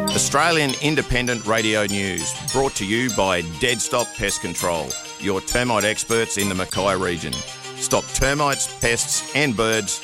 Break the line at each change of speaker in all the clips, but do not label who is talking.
Australian Independent Radio News, brought to you by Dead Stop Pest Control, your termite experts in the Mackay region. Stop termites, pests and birds.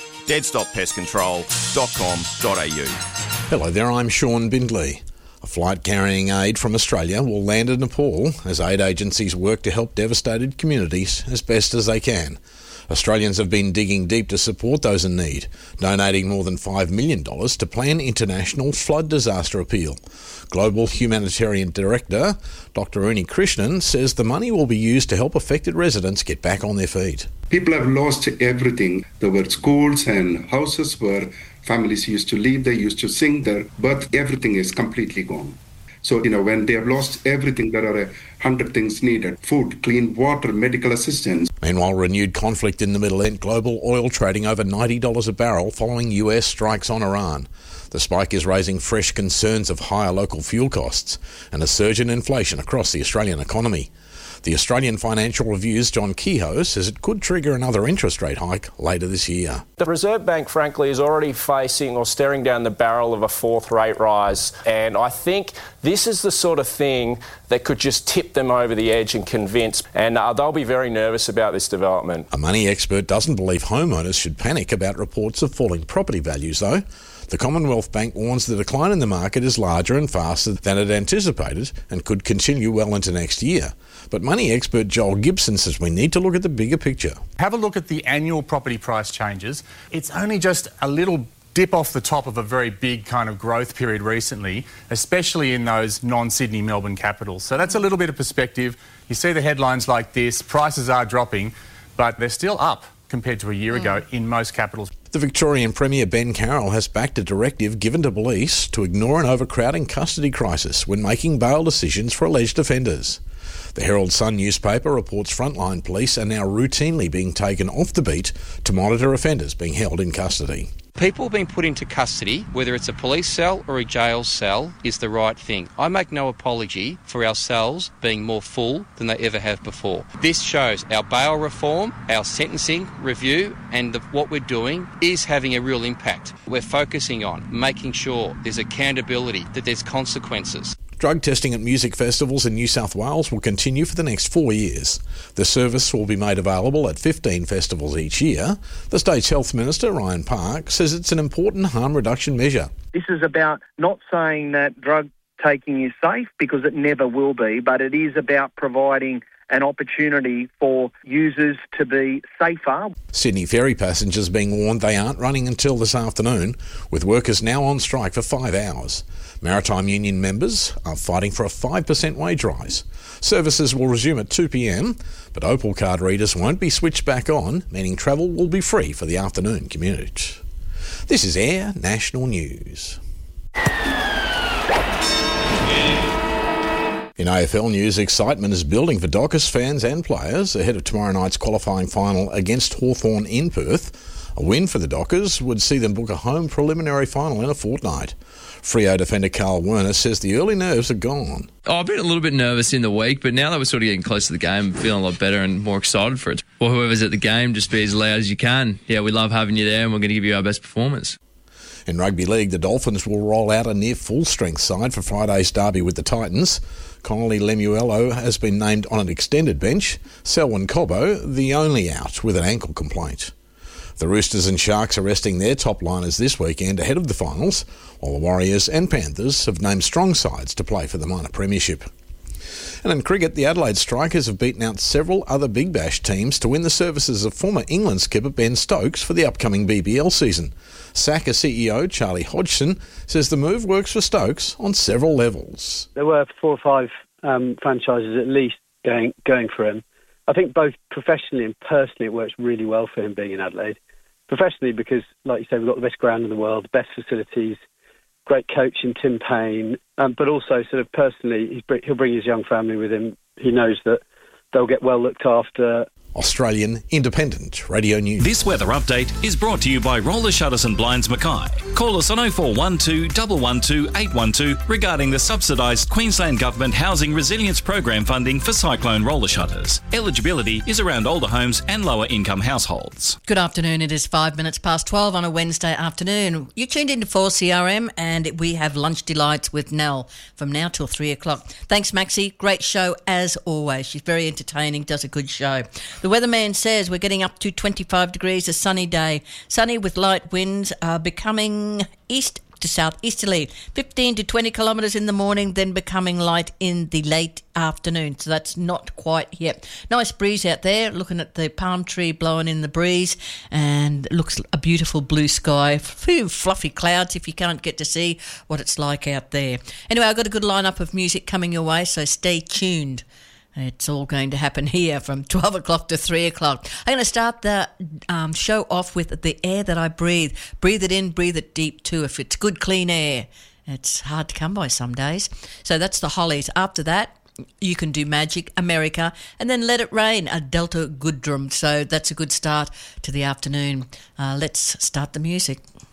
deadstoppestcontrol.com.au.
Hello there, I'm Sean Bindley. A flight carrying aid from Australia will land in Nepal as aid agencies work to help devastated communities as best as they can. Australians have been digging deep to support those in need, donating more than $5 million to Plan International Flood Disaster Appeal. Global Humanitarian Director Dr. Uni Krishnan says the money will be used to help affected residents get back on their feet.
People have lost everything. There were schools and houses where families used to live, they used to sing there, but everything is completely gone. So, when they have lost everything, there are 100 things needed: food, clean water, medical assistance.
Meanwhile, renewed conflict in the Middle East, global oil trading over $90 a barrel following US strikes on Iran. The spike is raising fresh concerns of higher local fuel costs and a surge in inflation across the Australian economy. The Australian Financial Review's John Kehoe says it could trigger another interest rate hike later this year.
The Reserve Bank, frankly, is already facing or staring down the barrel of a fourth rate rise. And I think this is the sort of thing that could just tip them over the edge and convince. And they'll be very nervous about this development.
A money expert doesn't believe homeowners should panic about reports of falling property values, though. The Commonwealth Bank warns the decline in the market is larger and faster than it anticipated and could continue well into next year. But money expert Joel Gibson says we need to look at the bigger picture.
Have a look at the annual property price changes. It's only just a little dip off the top of a very big kind of growth period recently, especially in those non-Sydney, Melbourne capitals. So that's a little bit of perspective. You see the headlines like this, prices are dropping, but they're still up compared to a year ago in most capitals.
The Victorian Premier Ben Carroll has backed a directive given to police to ignore an overcrowding custody crisis when making bail decisions for alleged offenders. The Herald Sun newspaper reports frontline police are now routinely being taken off the beat to monitor offenders being held in custody.
People being put into custody, whether it's a police cell or a jail cell, is the right thing. I make no apology for our cells being more full than they ever have before. This shows our bail reform, our sentencing review, and what we're doing is having a real impact. We're focusing on making sure there's accountability, that there's consequences.
Drug testing at music festivals in New South Wales will continue for the next 4 years. The service will be made available at 15 festivals each year. The state's Health Minister, Ryan Park, says it's an important harm reduction measure.
This is about not saying that drug taking is safe, because it never will be, but it is about providing an opportunity for users to be safer.
Sydney ferry passengers being warned they aren't running until this afternoon, with workers now on strike for 5 hours. Maritime Union members are fighting for a 5% wage rise. Services will resume at 2 p.m, but Opal card readers won't be switched back on, meaning travel will be free for the afternoon commute. This is Air National News. In AFL news, excitement is building for Dockers fans and players ahead of tomorrow night's qualifying final against Hawthorn in Perth. A win for the Dockers would see them book a home preliminary final in a fortnight. Freo defender Carl Werner says the early nerves are gone.
I've been a little bit nervous in the week, but now that we're sort of getting close to the game, I'm feeling a lot better and more excited for it. Well, whoever's at the game, just be as loud as you can. Yeah, we love having you there and we're going to give you our best performance.
In rugby league, the Dolphins will roll out a near full-strength side for Friday's derby with the Titans. Connolly Lemuelo has been named on an extended bench. Selwyn Cobbo, the only out with an ankle complaint. The Roosters and Sharks are resting their top liners this weekend ahead of the finals, while the Warriors and Panthers have named strong sides to play for the minor premiership. And in cricket, the Adelaide Strikers have beaten out several other Big Bash teams to win the services of former England skipper Ben Stokes for the upcoming BBL season. SACA CEO Charlie Hodgson says the move works for Stokes on several levels.
There were 4 or 5 franchises at least going for him. I think both professionally and personally it works really well for him being in Adelaide. Professionally because, like you say, we've got the best ground in the world, the best facilities, great coach in Tim Payne, but also sort of personally, he'll bring his young family with him. He knows that they'll get well looked after.
Australian Independent Radio News.
This weather update is brought to you by Roller Shutters and Blinds Mackay. Call us on 0412 112 812 regarding the subsidised Queensland Government Housing Resilience Program funding for cyclone roller shutters. Eligibility is around older homes and lower income households.
Good afternoon. It is 5 minutes past 12 on a Wednesday afternoon. You tuned into 4CRM and we have Lunch Delights with Nell from now till 3 o'clock. Thanks, Maxie. Great show as always. She's very entertaining, does a good show. The weatherman says we're getting up to 25 degrees, a sunny day. Sunny with light winds becoming east to southeasterly, 15 to 20 kilometres in the morning, then becoming light in the late afternoon. So that's not quite yet. Nice breeze out there, looking at the palm tree blowing in the breeze, and it looks a beautiful blue sky. A few fluffy clouds if you can't get to see what it's like out there. Anyway, I've got a good lineup of music coming your way, so stay tuned. It's all going to happen here from 12 o'clock to 3 o'clock. I'm going to start the show off with The Air That I Breathe. Breathe it in, breathe it deep too. If it's good, clean air, it's hard to come by some days. So that's the Hollies. After that, you can do Magic, America, and then Let It Rain, a Delta Goodrum. So that's a good start to the afternoon. Let's start the music.